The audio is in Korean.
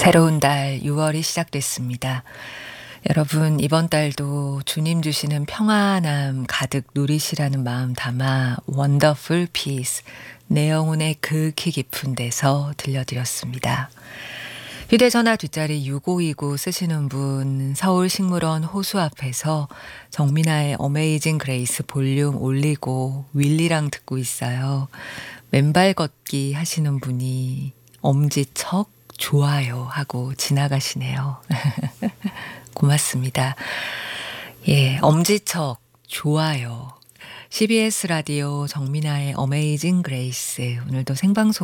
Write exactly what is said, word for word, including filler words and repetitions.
새로운 달 유월이 시작됐습니다. 여러분, 이번 달도 주님 주시는 평안함 가득 누리시라는 마음 담아 Wonderful Peace, 내 영혼의 극히 깊은 데서 들려드렸습니다. 휴대전화 뒷자리 육오이구 쓰시는 분, 서울식물원 호수 앞에서 정민아의 어메이징 그레이스 볼륨 올리고 윌리랑 듣고 있어요. 맨발 걷기 하시는 분이 엄지척 좋아요 하고 지나가시네요. 고맙습니다. 예, 엄지척 좋아요. 씨비에스 라디오 정민아의 어메이징 그레이스, 오늘도 생방송